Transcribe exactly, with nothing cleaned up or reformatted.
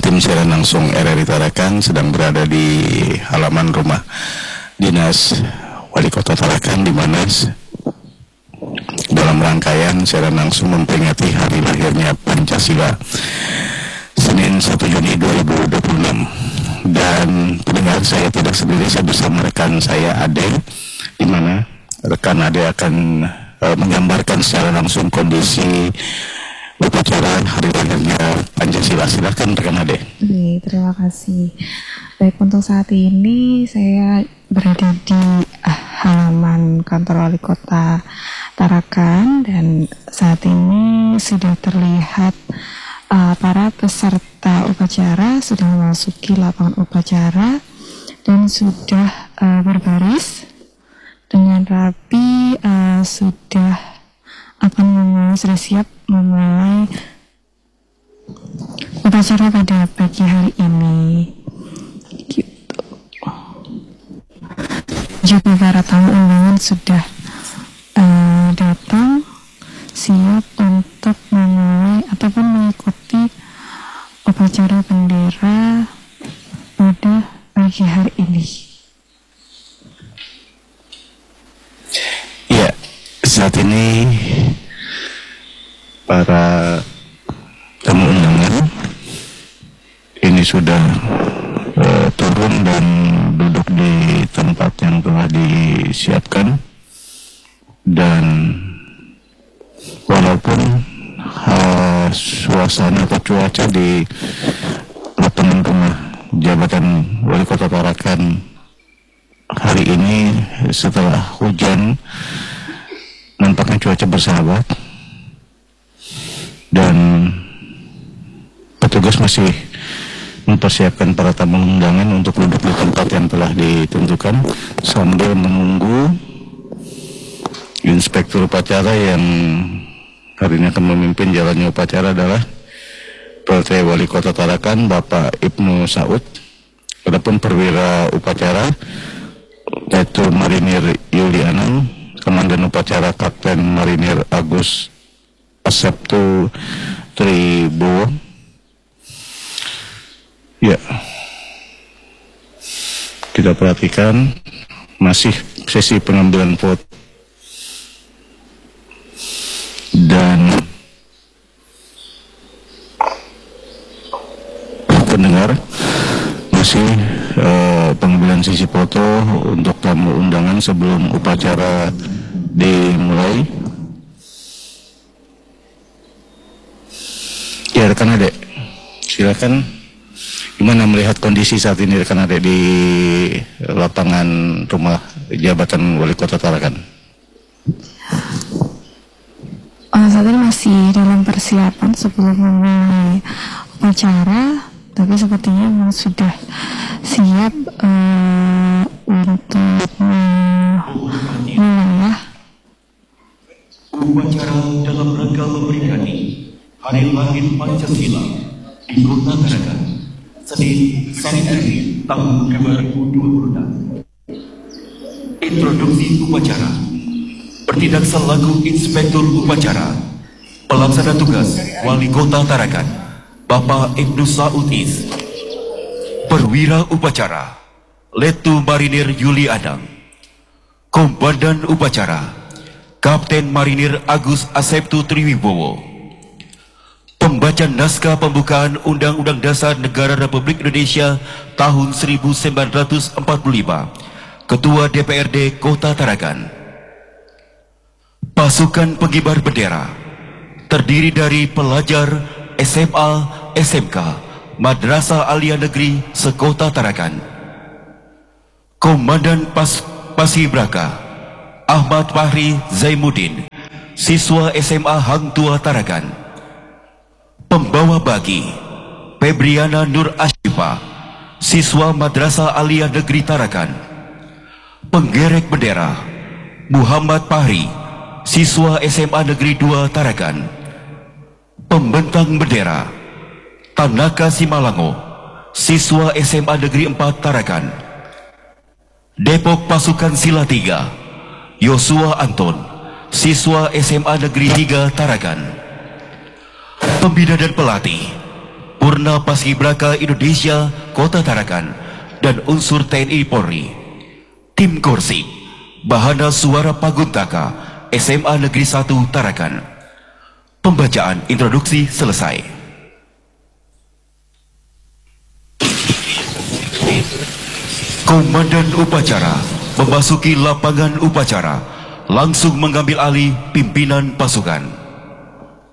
tim siaran langsung R R I Tarakan sedang berada di halaman rumah dinas Wali Kota Tarakan, di mana dalam rangkaian siaran langsung memperingati hari lahirnya Pancasila Senin satu Juni dua ribu dua puluh enam. Dan pendengar, saya tidak sendiri, saya bersama rekan saya Ade, di mana rekan Ade akan uh, menggambarkan secara langsung kondisi upacara hari lahirnya Pancasila. Silakan rekan Ade. Oke, terima kasih. Baik, untuk saat ini saya berada di uh, halaman kantor Wali Kota Tarakan, dan saat ini sudah terlihat uh, para peserta upacara sudah memasuki lapangan upacara dan sudah uh, berbaris dengan rapi, uh, sudah akan memulai, sudah siap memulai upacara pada pagi hari ini. Gitu. Juga para tamu undangan sudah uh, datang siap untuk memulai ataupun mengikuti upacara bendera pada pagi hari ini. Ya, saat ini para tamu undangan ini sudah uh, turun dan duduk di tempat yang telah disiapkan, dan walaupun uh, suasana atau cuaca di lapangan rumah jabatan Wali Kota Tarakan hari ini setelah hujan nampaknya cuaca bersahabat, dan petugas masih mempersiapkan para tamu undangan untuk duduk di tempat yang telah ditentukan sambil menunggu inspektur upacara yang hari ini akan memimpin jalannya upacara adalah P L T Wali Kota Tarakan Bapak Ibnu Saud. Adapun perwira upacara yaitu Marinir Yuli Anang, Komandan Upacara Kapten Marinir Agus Aseptu Tribowo. Ya, kita perhatikan masih sesi pengambilan vote, dan pendengar masih uh, pengambilan sisi foto untuk tamu undangan sebelum upacara dimulai. Ya, rekan Ade, silakan. Gimana melihat kondisi saat ini rekan Ade di lapangan rumah jabatan Wali Kota Tarakan? Uh, saat ini masih dalam persiapan sebelum memulai upacara, tapi sepertinya memang sudah siap uh, untuk memulai ya. Upacara dalam rangka memperingati Hari Lahir Pancasila di Kota Tarakan Senin satu Juni tahun dua ribu dua puluh enam. Introduksi upacara. Bertindak selaku Inspektur Upacara Pelaksana Tugas Wali Kota Tarakan Bapak Ibnu Saud Is. Perwira Upacara Letu Marinir Yuli Anang. Komandan Upacara Kapten Marinir Agus Aseptu Triwibowo. Pembaca naskah pembukaan Undang-Undang Dasar Negara Republik Indonesia tahun seribu sembilan ratus empat puluh lima. Ketua D P R D Kota Tarakan. Pasukan pengibar bendera terdiri dari pelajar S M A, S M K, Madrasah Aliyah Negeri Sekota Tarakan. Komandan Pas Paskibraka Ahmad Fahri Zaimuddin, siswa S M A Hang Tua Tarakan. Pembawa baki Febriana Nur Ashifa, siswa Madrasah Aliyah Negeri Tarakan. Penggerek bendera Muhammad Fahri, siswa S M A Negeri dua Tarakan. Pembentang bendera Tanaka Simalango, siswa S M A Negeri empat Tarakan. Depok Pasukan Sila tiga Yosua Anton, siswa S M A Negeri tiga Tarakan. Pembina dan pelatih Purna Paskibraka Indonesia Kota Tarakan dan unsur T N I Polri. Tim Korsik, Bahana Suara Paguntaka, S M A Negeri satu Tarakan. Pembacaan introduksi selesai. Komandan upacara memasuki lapangan upacara, langsung mengambil alih pimpinan pasukan.